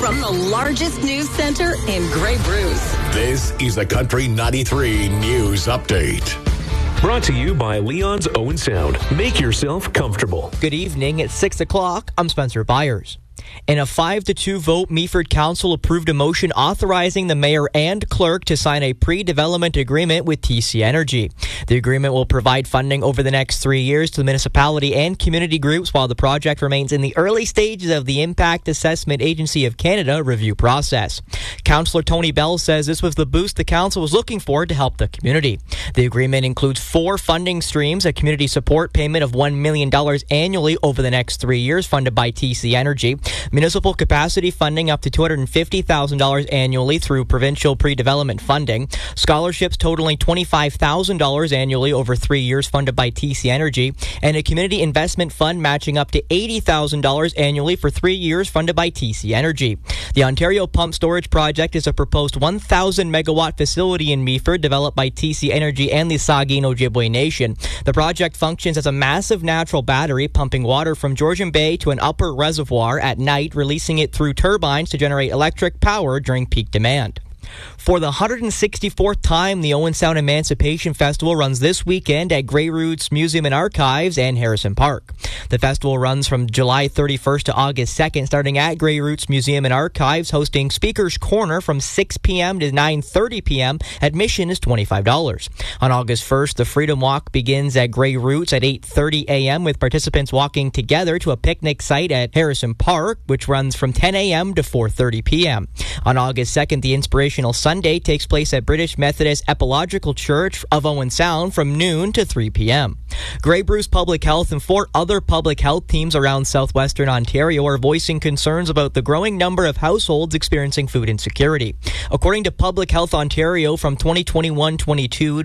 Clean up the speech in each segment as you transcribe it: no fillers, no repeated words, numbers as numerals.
from the largest news center in Grey Bruce. This is the Country 93 News Update. Brought to you by Leon's Owen Sound. Make yourself comfortable. Good evening. It's 6 o'clock. I'm Spencer Byers. In a 5-2 vote, Meaford Council approved a motion authorizing the mayor and clerk to sign a pre-development agreement with TC Energy. The agreement will provide funding over the next 3 years to the municipality and community groups while the project remains in the early stages of the Impact Assessment Agency of Canada review process. Councillor Tony Bell says this was the boost the council was looking for to help the community. The agreement includes 4 funding streams, a community support payment of $1 million annually over the next 3 years funded by TC Energy, municipal capacity funding up to $250,000 annually through provincial pre-development funding, scholarships totaling $25,000 annually over 3 years funded by TC Energy, and a community investment fund matching up to $80,000 annually for 3 years funded by TC Energy. The Ontario Pump Storage Project is a proposed 1,000 megawatt facility in Meaford developed by TC Energy and the Saugeen Ojibwe Nation. The project functions as a massive natural battery pumping water from Georgian Bay to an upper reservoir at night, releasing it through turbines to generate electric power during peak demand. For the 164th time, the Owen Sound Emancipation Festival runs this weekend at Grey Roots Museum and Archives and Harrison Park. The festival runs from July 31st to August 2nd, starting at Grey Roots Museum and Archives, hosting Speaker's Corner from 6 p.m. to 9:30 p.m. Admission is $25. On August 1st, the Freedom Walk begins at Grey Roots at 8:30 a.m. with participants walking together to a picnic site at Harrison Park, which runs from 10 a.m. to 4:30 p.m. On August 2nd, the Inspirational Sunday takes place at British Methodist Epilogical Church of Owen Sound from noon to 3 p.m. Grey Bruce Public Health and 4 other public health teams around southwestern Ontario are voicing concerns about the growing number of households experiencing food insecurity. According to Public Health Ontario, from 2021-22 to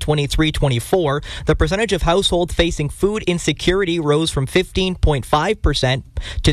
2023-24, the percentage of households facing food insecurity rose from 15.5% to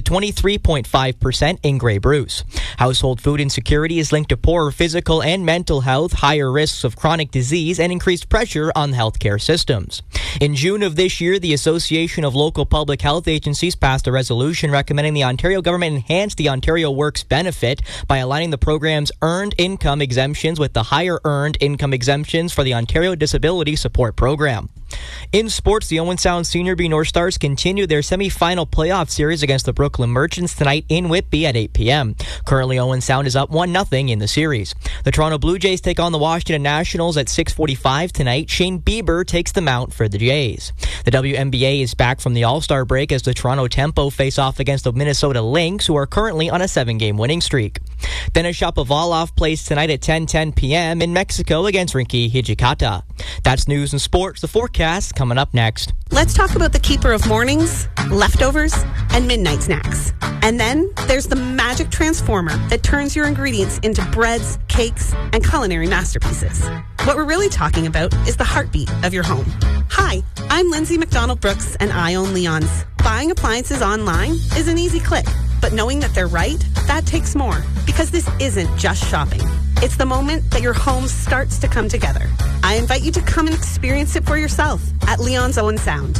23.5% in Grey Bruce. Household food insecurity is linked to poorer physical and mental health, higher risks of chronic disease, and increased pressure on healthcare systems. In June of this year, the Association of Local Public Health Agencies passed a resolution recommending the Ontario government enhance the Ontario Works benefit by aligning the program's earned income exemptions with the higher earned income exemptions for the Ontario Disability Support Program. In sports, the Owen Sound Senior B North Stars continue their semi-final playoff series against the Brooklyn Merchants tonight in Whitby at 8 p.m. Currently, Owen Sound is up 1-0 in the series. The Toronto Blue Jays take on the Washington Nationals at 6:45 tonight. Shane Bieber takes the mount for the Jays. The WNBA is back from the All-Star break as the Toronto Tempo face off against the Minnesota Lynx, who are currently on a 7-game winning streak. Denis Shapovalov plays tonight at 10:10 p.m. in Mexico against Rinky Hijikata. That's news and sports. The forecast coming up next. Let's talk about the keeper of mornings, leftovers, and midnight snacks. And then there's the magic transformer that turns your ingredients into breads, cakes, and culinary masterpieces. What we're really talking about is the heartbeat of your home. Hi, I'm Lindsay McDonald-Brooks, and I own Leon's. Buying appliances online is an easy click, but knowing that they're right, that takes more. Because this isn't just shopping. It's the moment that your home starts to come together. I invite you to come and experience it for yourself at Leon's Owen Sound.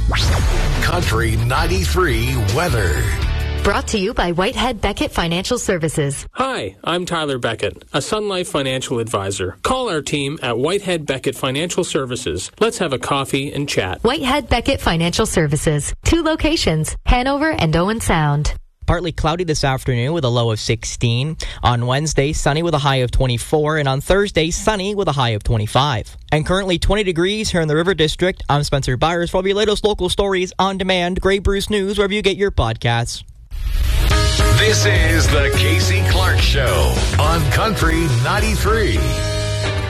Country 93 weather. Brought to you by Whitehead Beckett Financial Services. Hi, I'm Tyler Beckett, a Sun Life financial advisor. Call our team at Whitehead Beckett Financial Services. Let's have a coffee and chat. Whitehead Beckett Financial Services. 2 locations, Hanover and Owen Sound. Partly cloudy this afternoon with a low of 16. On Wednesday, sunny with a high of 24. And on Thursday, sunny with a high of 25. And currently 20 degrees here in the River District. I'm Spencer Byers for all your latest local stories on demand. Grey Bruce News, wherever you get your podcasts. This is the Casey Clark Show on Country 93.